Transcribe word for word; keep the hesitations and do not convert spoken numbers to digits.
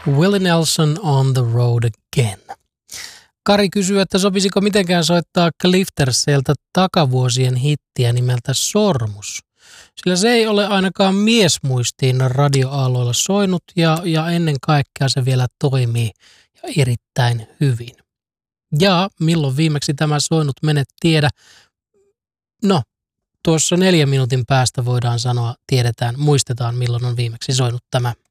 Willie Nelson on the road again. Kari kysyy, että sopisiko mitenkään soittaa Cliftersiltä takavuosien hittiä nimeltä Sormus. Sillä se ei ole ainakaan miesmuistiin radioaaloilla soinut ja, ja ennen kaikkea se vielä toimii ja erittäin hyvin. Ja milloin viimeksi tämä soinut menet tiedä? No, tuossa neljän minuutin päästä voidaan sanoa, tiedetään, muistetaan milloin on viimeksi soinut tämä.